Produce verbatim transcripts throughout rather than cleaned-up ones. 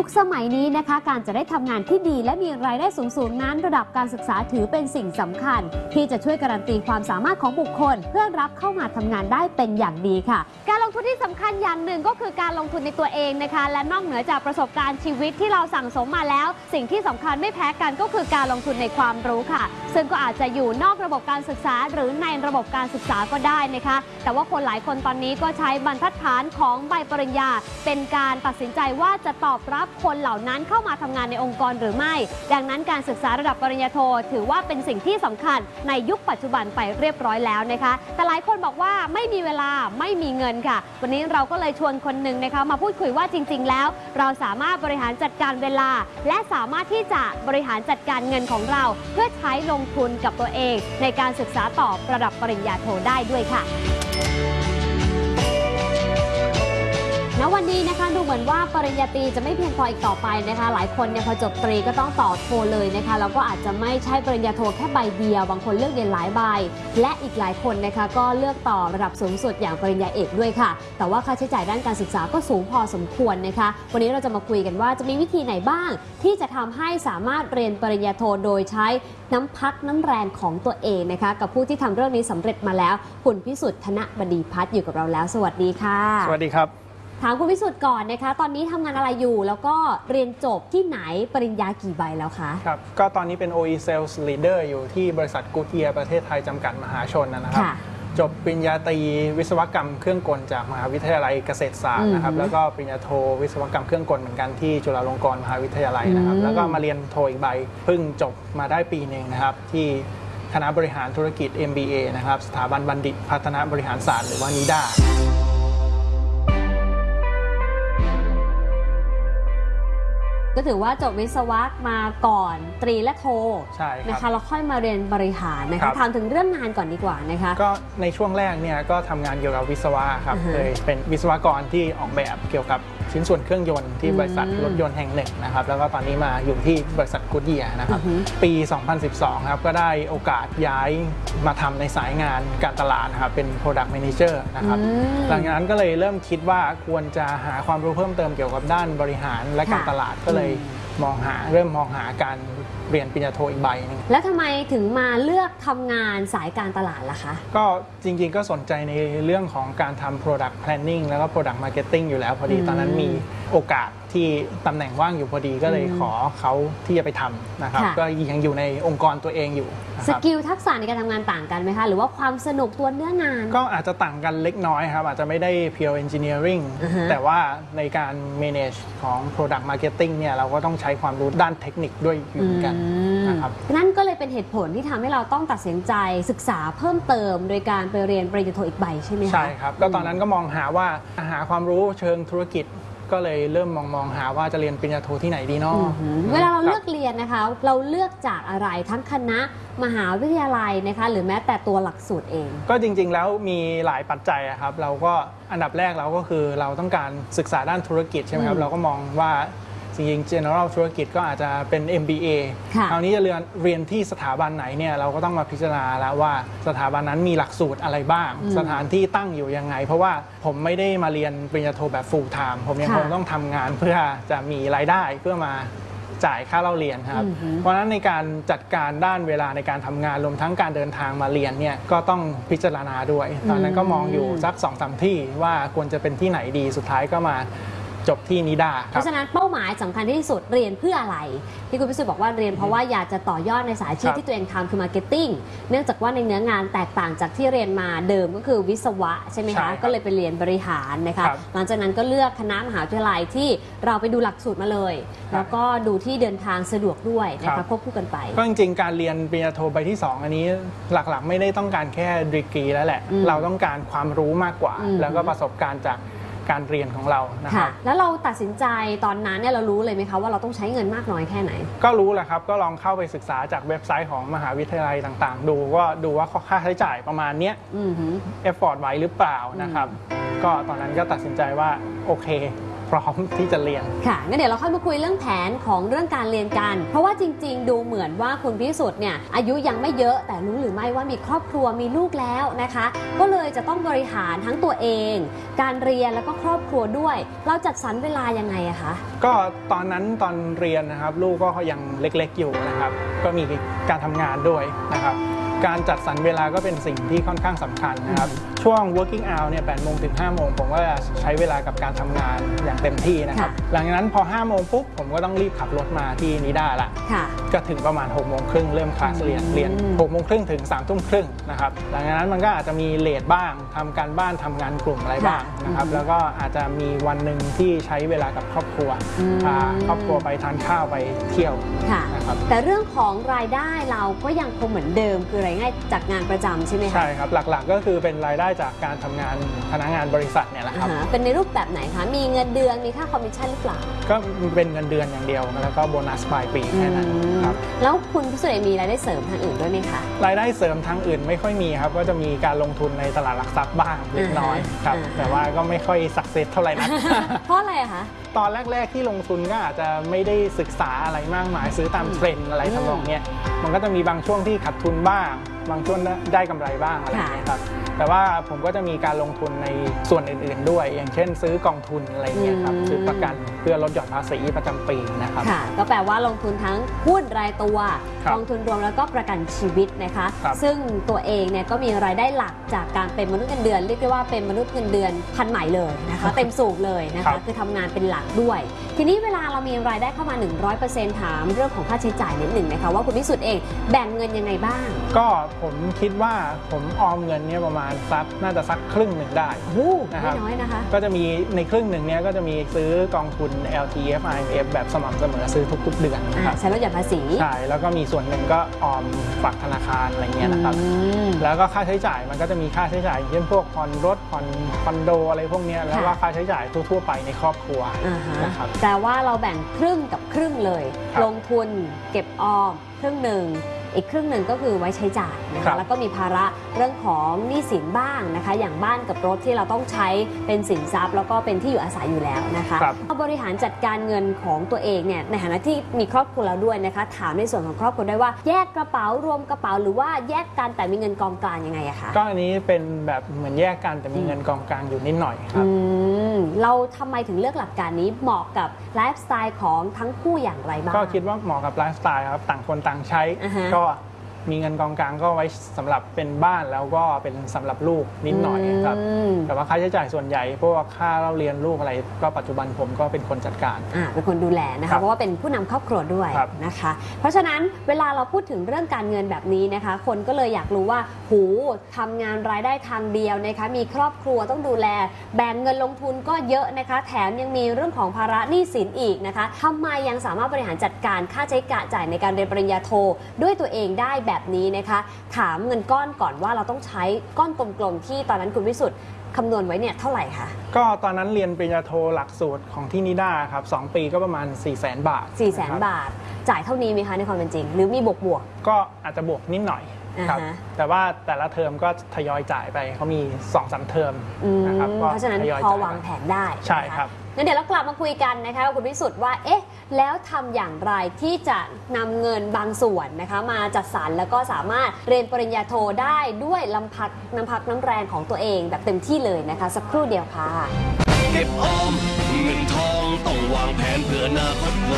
ยุคสมัยนี้นะคะการจะได้ทำงานที่ดีและมีรายได้สูงๆนั้นระดับการศึกษาถือเป็นสิ่งสำคัญที่จะช่วยการันตีความสามารถของบุคคลเพื่อรับเข้ามาทำงานได้เป็นอย่างดีค่ะการลงทุนที่สำคัญอย่างหนึ่งก็คือการลงทุนในตัวเองนะคะและนอกเหนือจากประสบการณ์ชีวิตที่เราสั่งสมมาแล้วสิ่งที่สำคัญไม่แพ้กันก็คือการลงทุนในความรู้ค่ะซึ่งก็อาจจะอยู่นอกระบบการศึกษาหรือในระบบการศึกษาก็ได้นะคะแต่ว่าคนหลายคนตอนนี้ก็ใช้บรรทัดฐานของใบปริญญาเป็นการตัดสินใจว่าจะตอบรับคนเหล่านั้นเข้ามาทำงานในองค์กรหรือไม่ดังนั้นการศึกษาระดับปริญญาโทถือว่าเป็นสิ่งที่สำคัญในยุคปัจจุบันไปเรียบร้อยแล้วนะคะแต่หลายคนบอกว่าไม่มีเวลาไม่มีเงินค่ะวันนี้เราก็เลยชวนคนหนึ่งนะคะมาพูดคุยว่าจริงๆแล้วเราสามารถบริหารจัดการเวลาและสามารถที่จะบริหารจัดการเงินของเราเพื่อใช้ลงทุนกับตัวเองในการศึกษาต่อระดับปริญญาโทได้ด้วยค่ะณวันนี้นะคะดูเหมือนว่าปริญญาตรีจะไม่เพียงพออีกต่อไปนะคะหลายคนเนี่ยพอจบตรีก็ต้องต่อโทเลยนะคะแล้วก็อาจจะไม่ใช่ปริญญาโทแค่ใบเดียวบางคนเลือกเรียนหลายใบและอีกหลายคนนะคะก็เลือกต่อระดับสูงสุดอย่างปริญญาเอกด้วยค่ะแต่ว่าค่าใช้จ่ายด้านการศึกษาก็สูงพอสมควรนะคะวันนี้เราจะมาคุยกันว่าจะมีวิธีไหนบ้างที่จะทำให้สามารถเรียนปริญญาโทโดยใช้น้ำพักน้ำแรงของตัวเองนะคะกับผู้ที่ทำเรื่องนี้สำเร็จมาแล้วคุณพิสุทธิ์ธนบดีพัฒน์อยู่กับเราแล้วสวัสดีค่ะสวัสดีครับถามคุณพิสุทธิ์ก่อนนะคะตอนนี้ทำงานอะไรอยู่แล้วก็เรียนจบที่ไหนปริญญากี่ใบแล้วคะครับก็ตอนนี้เป็น โอ อี Sales Leader อยู่ที่บริษัท Goodyear ประเทศไทยจำกัดมหาชนนะครับจบปริญญาตรีวิศวกรรมเครื่องกลจากมหาวิทยาลัยเกษตรศาสตร์นะครับแล้วก็ปริญญาโทวิศวกรรมเครื่องกลเหมือนกันที่จุฬาลงกรณ์มหาวิทยาลัยนะครับแล้วก็มาเรียนโทอีกใบเพิ่งจบมาได้ปีหนึ่งนะครับที่คณะบริหารธุรกิจ เอ็ม บี เอ นะครับสถาบันบัณฑิตพัฒนาบริหารศาสตร์หรือว่านิด้าก็ถือว่าจบวิศวะมาก่อนตรีและโทนะคะแล้วค่อยมาเรียนบริหารนะคะถามถึงเรื่องงานก่อนดีกว่านะคะก็ในช่วงแรกเนี่ยก็ทำงานเกี่ยวกับวิศวะครับเคยเป็นวิศวกรที่ออกแบบเกี่ยวกับชิ้นส่วนเครื่องยนต์ที่บริษัทรถยนต์แห่งหนึ่งนะครับแล้วก็ตอนนี้มาอยู่ที่บริษัทกูดเยียร์นะครับปีสองพันสิบสองครับก็ได้โอกาสย้ายมาทำในสายงานการตลาดนะครับเป็น Product Manager นะครับหลังจากนั้นก็เลยเริ่มคิดว่าควรจะหาความรู้เพิ่มเติมเกี่ยวกับด้านบริหารและการตลาดก็เลยมองหาเริ่มมองหาการเรียนปริญญาโทอีกใบนึงแล้วทำไมถึงมาเลือกทำงานสายการตลาดล่ะคะก็จริงๆก็สนใจในเรื่องของการทำ Product Planning แล้วก็ Product Marketing อยู่แล้วพอดีตอนนั้นมีโอกาสที่ตำแหน่งว่างอยู่พอดีก็เลยขอเขาที่จะไปทำนะครับก็ยังอยู่ในองค์กรตัวเองอยู่สกิลทักษะในการทำงานต่างกันไหมคะหรือว่าความสนุกตัวเนื้องานก็อาจจะต่างกันเล็กน้อยครับอาจจะไม่ได้ pure engineering แต่ว่าในการ manage ของ product marketing เนี่ยเราก็ต้องใช้ความรู้ด้านเทคนิคด้วยอยู่เหมือนกันนะครับนั่นก็เลยเป็นเหตุผลที่ทำให้เราต้องตัดสินใจศึกษาเพิ่มเติมโดยการไปเรียนปริญญาโทอีกใบใช่ไหมคะใช่ครับก็ตอนนั้นก็มองหาว่าหาความรู้เชิงธุรกิจก็เลยเริ่มมองมองหาว่าจะเรียนปริญญาโทที่ไหนดีเนาะเวลาเราเลือกเรียนนะคะเราเลือกจากอะไรทั้งคณะมหาวิทยาลัยนะคะหรือแม้แต่ตัวหลักสูตรเองก็จริงๆแล้วมีหลายปัจจัยครับเราก็อันดับแรกเราก็คือเราต้องการศึกษาด้านธุรกิจใช่ไหมครับเราก็มองว่าจริงๆ general ธุรกิจก็อาจจะเป็น เอ็ม บี เอ คราวนี้จะเรียนเรียนที่สถาบันไหนเนี่ยเราก็ต้องมาพิจารณาแล้วว่าสถาบันนั้นมีหลักสูตรอะไรบ้างสถานที่ตั้งอยู่ยังไงเพราะว่าผมไม่ได้มาเรียนปริญญาโทแบบ full time ผมยังคงต้องทำงานเพื่อจะมีรายได้เพื่อมาจ่ายค่าเล่าเรียนครับเพราะฉะนั้นในการจัดการด้านเวลาในการทำงานรวมทั้งการเดินทางมาเรียนเนี่ยก็ต้องพิจารณาด้วยตอนนั้นก็มองอยู่สัก สองสาม ที่ว่าควรจะเป็นที่ไหนดีสุดท้ายก็มาจบที่นิด้าเพราะฉะนั้นเป้าหมายสำคัญที่สุดเรียนเพื่ออะไรที่คุณพิสุทธิ์บอกว่าเรียนเพราะว่าอยากจะต่อยอดในสายอาชีพที่ตัวเองทำคือมาร์เก็ตติ้งเนื่องจากว่าในเนื้องานแตกต่างจากที่เรียนมาเดิมก็คือวิศวะใช่ไหมคะก็เลยไปเรียนบริหารนะคะหลังจากนั้นก็เลือกคณะมหาวิทยาลัยที่เราไปดูหลักสูตรมาเลยแล้วก็ดูที่เดินทางสะดวกด้วยนะคะควบคู่กันไปก็จริงๆการเรียนปริญญาโทใบที่สองอันนี้หลักๆไม่ได้ต้องการแค่ดีกรีแล้วแหละเราต้องการความรู้มากกว่าแล้วก็ประสบการณ์จากการเรียนของเรานะครับแล้วเราตัดสินใจตอนนั้นเนี่ยเรารู้เลยไหมคะว่าเราต้องใช้เงินมากน้อยแค่ไหนก็รู้แหละครับก็ลองเข้าไปศึกษาจากเว็บไซต์ของมหาวิทยาลัยต่างๆดูว่าดูว่าค่าใช้จ่ายประมาณนี้เอฟฟอร์ดไหวหรือเปล่านะครับก็ตอนนั้นก็ตัดสินใจว่าโอเคผร้อมที่จะเรียนค่ะงั้นเดี๋ยวเราค่อยมาคุยเรื่องแผนของเรื่องการเรียนกันเพราะว่าจริงๆดูเหมือนว่าคุณพิสุทธิ์เนี่ยอายุยังไม่เยอะแต่รู้หรือไม่ว่ามีครอบครัวมีลูกแล้วนะคะก็เลยจะต้องบริหารทั้งตัวเองการเรียนแล้วก็ครอบครัวด้วยเราจัดสรรเวลายังไงอะคะก็ตอนนั้นตอนเรียนนะครับลูกก็ยังเล็กๆอยู่นะครับก็มีการทำงานด้วยนะครับการจัดสรรเวลาก็เป็นสิ่งที่ค่อนข้างสำคัญนะครับช่วง working hour เนี่ยแปดโมงถึงห้าโมงผมก็จะใช้เวลากับการทำงานอย่างเต็มที่นะครับหลังจากนั้นพอห้าโมงปุ๊บผมก็ต้องรีบขับรถมาที่นิด้าละก็ถึงประมาณหกโมงครึ่งเริ่มคลาสเรียนเรียนหกโมงครึ่งถึงสามทุ่มครึ่งนะครับหลังจากนั้นมันก็อาจจะมีเลทบ้างทำการบ้านทำงานกลุ่มอะไรบ้างนะครับแล้วก็อาจจะมีวันหนึ่งที่ใช้เวลากับครอบครัวพาครอบครัวไปทานข้าวไปเที่ยวนะครับแต่เรื่องของรายได้เราก็ยังคงเหมือนเดิมคือรายได้จากงานประจำใช่ไหมคะใช่ครับหลักๆก็คือเป็นรายได้จากการทำงานพนักงานบริษัทเนี่ยแหละครับเป็นในรูปแบบไหนคะมีเงินเดือนมีค่าคอมมิชชั่นหรือเปล่าก็เป็นเงินเดือนอย่างเดียวแล้วก็โบนัสปลายปีแค่นั้นครับแล้วคุณพิสุทธิ์มีรายได้เสริมทางอื่นด้วยไหมคะรายได้เสริมทางอื่นไม่ค่อยมีครับก็จะมีการลงทุนในตลาดหลักทรัพย์บ้างเล็กน้อยครับแต่ว่าก็ไม่ค่อยสักเซสเท่าไหร่นักเพราะอะไรคะตอนแรกๆที่ลงทุนก็อาจจะไม่ได้ศึกษาอะไรมากมายซื้อตามเทรนด์อะไรทำนองนี้มันก็จะมีบางช่วงที่ขาดทุนบ้างบางช่วงได้กำไรบ้างอะไรอย่างเงี้ยครับแต่ว่าผมก็จะมีการลงทุนในส่วนอื่นๆด้วยอย่างเช่นซื้อกองทุนอะไรเงี้ยครับซื้อประกันเพื่อลดหย่อนภาษีประจำปีนะครับก็แปลว่าลงทุนทั้งหุ้นรายตัวกองทุนรวมแล้วก็ประกันชีวิตนะคะซึ่งตัวเองเนี่ยก็มีรายได้หลักจากการเป็นมนุษย์เงินเดือนเรียกได้ว่าเป็นมนุษย์เงินเดือนพันใหม่เลยนะคะเต็มสูบเลยนะคะคือทำงานเป็นหลักด้วยทีนี้เวลาเรามีรายได้เข้ามา หนึ่งร้อยเปอร์เซ็นต์ ถามเรื่องของค่าใช้จ่ายนิดหนึ่งนะคะว่าคุณพิสุทธิ์เองแบ่งเงินยังไงบ้างก็ผมคิดว่าผมออมเงินเนี่ยประมาณสักน่าจะสักครึ่งหนึ่งได้นะครับน้อยนะคะก็จะมีในครึ่งหนึ่งเนี้ยก็จะมีซื้อกองทุน แอล ที เอฟ ไอ เอ็ม เอฟ แบบสม่ำเสมอซื้อทุกๆเดือนนะครับใช้ลดหย่อนภาษีใช่แล้วก็มีส่วนหนึ่งก็ออมฝากธนาคารอะไรเงี้ยนะครับแล้วก็ค่าใช้จ่ายมันก็จะมีค่าใช้จ่ายเช่นพวกผ่อนรถผ่อนคอนโดอะไรพวกนี้แล้วก็ค่าใช้จ่ายทั่วๆไปในครอบครัวนะครับแต่ว่าเราแบ่งครึ่งกับครึ่งเลยลงทุนเก็บออมครึ่งหนึ่งอีกครึ่งหนึ่งก็คือไว้ใช้จ่ายนะคะแล้วก็มีภาระเรื่องของหนี้สินบ้างนะคะอย่างบ้านกับรถที่เราต้องใช้เป็นสินทรัพย์แล้วก็เป็นที่อยู่อาศัยอยู่แล้วนะคะบริหารจัดการเงินของตัวเองเนี่ยในฐานะที่มีครอบครัวแล้วด้วยนะคะถามในส่วนของครอบครัวได้ว่าแยกกระเป๋ารวมกระเป๋าหรือว่าแยกกันแต่มีเงินกองกลางยังไงอะคะก็อันนี้เป็นแบบเหมือนแยกกันแต่มีเงินกองกลางอยู่นิดหน่อยครับเราทำไมถึงเลือกหลักการนี้เหมาะกับไลฟ์สไตล์ของทั้งคู่อย่างไรบ้างก็คิดว่าเหมาะกับไลฟ์สไตล์ครับต่างคนต่างใช้ก็มีเงินกองกลางก็ไว้สำหรับเป็นบ้านแล้วก็เป็นสำหรับลูกนิดหน่อยครับแต่ว่าค่าใช้จ่ายส่วนใหญ่พวกค่าเราเรียนลูกอะไรก็ปัจจุบันผมก็เป็นคนจัดการอ่าเป็นคนดูแลนะคะเพราะว่าเป็นผู้นำครอบครัวด้วยนะคะเพราะฉะนั้นเวลาเราพูดถึงเรื่องการเงินแบบนี้นะคะคนก็เลยอยากรู้ว่าหูทำงานรายได้ทางเดียวนะคะมีครอบครัวต้องดูแลแบ่งเงินลงทุนก็เยอะนะคะแถมยังมีเรื่องของภาระหนี้สินอีกนะคะทำไมยังสามารถบริหารจัดการค่าใช้จ่ายในการเรียนปริญญาโทด้วยตัวเองได้แบบนี้นะคะถามเงินก้อนก่อนว่าเราต้องใช้ก้อนกลมๆที่ตอนนั้นคุณวิสุทธ์คำนวณไว้เนี่ยเท่าไหร่คะก็ตอนนั้นเรียนปริญญาโทหลักสูตรของที่นิด้าครับสองปีก็ประมาณ สี่แสน บาทสี่แสน บาทจ่ายเท่านี้ไหมคะในความเป็นจริงหรือมีบวกบวกก็อาจจะบวกนิดหน่อยครับแต่ว่าแต่ละเทอมก็ทยอยจ่ายไปเขามี สองสาม เทอมนะครับเพราะฉะนั้นพอวางแผนได้ใช่ครับงั้นเดี๋ยวเรากลับมาคุยกันนะคะคุณวิสุทธ์ว่าเอ๊ะแล้วทำอย่างไรที่จะนำเงินบางส่วนนะคะมาจัดสรรแล้วก็สามารถเรียนปริญญาโทได้ด้วยลำพักน้ำพักน้ำแรงของตัวเองแบบเต็มที่เลยนะคะสักครู่เดียวค่ะเก็บออมเงินทองต้องวางแผนเพื่ออนาคตไกล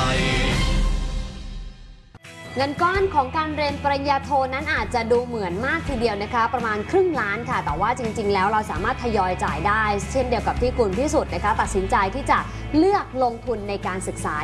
เงินก้อนของการเรียนปริญญาโทนั้นอาจจะดูเหมือนมากทีเดียวนะคะประมาณครึ่งล้านค่ะแต่ว่าจริงๆแล้วเราสามารถทยอยจ่ายได้เช่นเดียวกับที่คุณพิสุทธิ์นะคะตัดสินใจที่จะเลือกลงทุนในการศึกษา